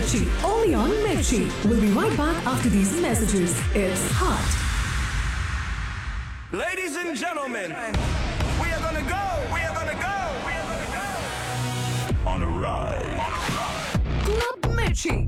Mirchi, only on Mirchi. We'll be right back after these messages. It's hot. Ladies and gentlemen, we are gonna go. We are gonna go. We are gonna go on a ride. Club Mirchi.